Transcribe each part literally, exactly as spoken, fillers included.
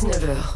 dix-neuf heures.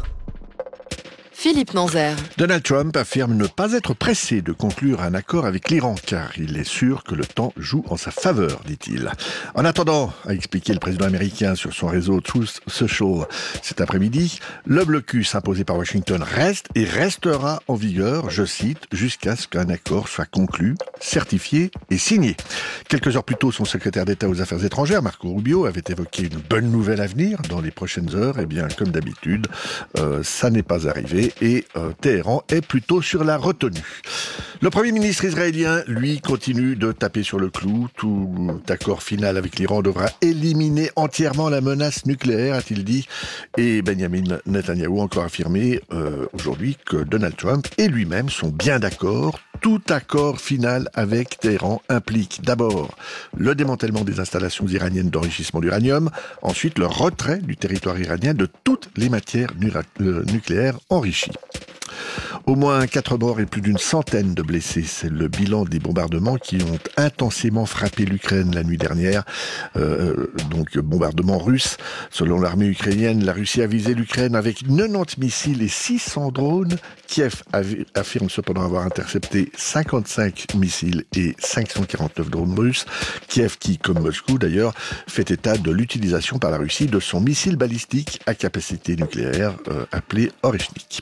Philippe Nanzer. Donald Trump affirme ne pas être pressé de conclure un accord avec l'Iran, car il est sûr que le temps joue en sa faveur, dit-il. En attendant, a expliqué le président américain sur son réseau Truth Social cet après-midi, le blocus imposé par Washington reste et restera en vigueur, je cite, jusqu'à ce qu'un accord soit conclu, certifié et signé. Quelques heures plus tôt, son secrétaire d'État aux Affaires étrangères, Marco Rubio, avait évoqué une bonne nouvelle à venir dans les prochaines heures. Eh bien, comme d'habitude, euh, ça n'est pas arrivé. Et euh, Téhéran est plutôt sur la retenue. Le Premier ministre israélien, lui, continue de taper sur le clou. Tout accord final avec l'Iran devra éliminer entièrement la menace nucléaire, a-t-il dit. Et Benjamin Netanyahou a encore affirmé euh, aujourd'hui que Donald Trump et lui-même sont bien d'accord. Tout accord final avec Téhéran implique d'abord le démantèlement des installations iraniennes d'enrichissement d'uranium, ensuite le retrait du territoire iranien de toutes les matières nura- euh, nucléaires enrichies. Au moins quatre morts et plus d'une centaine de blessés. C'est le bilan des bombardements qui ont intensément frappé l'Ukraine la nuit dernière. Euh, donc, bombardements russes. Selon l'armée ukrainienne, la Russie a visé l'Ukraine avec quatre-vingt-dix missiles et six cents drones. Kiev affirme cependant avoir intercepté cinquante-cinq missiles et cinq cent quarante-neuf drones russes. Kiev qui, comme Moscou d'ailleurs, fait état de l'utilisation par la Russie de son missile balistique à capacité nucléaire euh, appelé Oreshnik.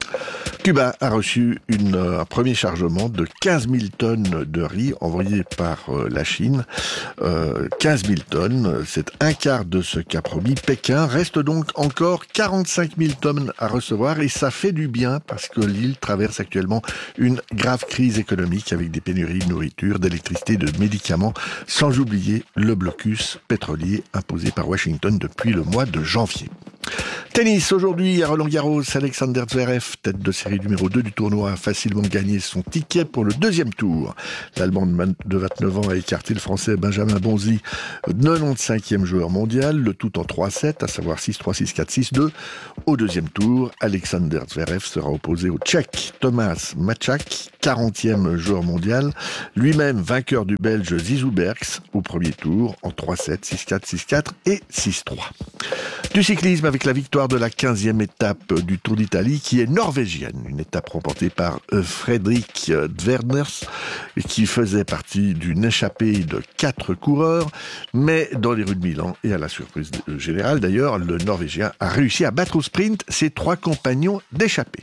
Cuba a reçu une, un premier chargement de quinze mille tonnes de riz envoyé par euh, la Chine. Euh, quinze mille tonnes, c'est un quart de ce qu'a promis Pékin. Reste donc encore quarante-cinq mille tonnes à recevoir et ça fait du bien parce que l'île traverse actuellement une grave crise économique avec des pénuries de nourriture, d'électricité, de médicaments, sans oublier le blocus pétrolier imposé par Washington depuis le mois de janvier. Tennis, aujourd'hui à Roland-Garros, Alexander Zverev, tête de série numéro deux du tournoi, a facilement gagné son ticket pour le deuxième tour. L'Allemand de vingt-neuf ans a écarté le Français Benjamin Bonzi, quatre-vingt-quinzième joueur mondial, le tout en trois sept, à savoir six trois, six quatre, six deux. Au deuxième tour, Alexander Zverev sera opposé au Tchèque Tomáš Mačák, quarantième joueur mondial, lui-même vainqueur du Belge Zizou Bergs au premier tour en trois sept, six quatre, six quatre et six trois. Du cyclisme avec la victoire de la quinzième étape du Tour d'Italie qui est norvégienne. Une étape remportée par Fredrik Dverners qui faisait partie d'une échappée de quatre coureurs. Mais dans les rues de Milan et à la surprise générale d'ailleurs, le Norvégien a réussi à battre au sprint ses trois compagnons d'échappée.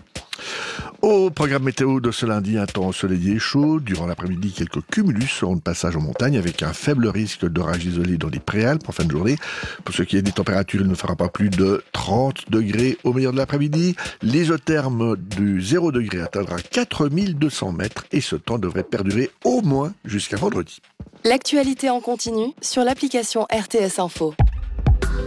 Au programme météo de ce lundi, un temps ensoleillé et chaud. Durant l'après-midi, quelques cumulus seront de passage en montagne avec un faible risque d'orage isolé dans les préalpes en fin de journée. Pour ce qui est des températures, il ne fera pas plus de trente degrés au meilleur de l'après-midi. L'isotherme du zéro degré atteindra quatre mille deux cents mètres et ce temps devrait perdurer au moins jusqu'à vendredi. L'actualité en continu sur l'application R T S Info.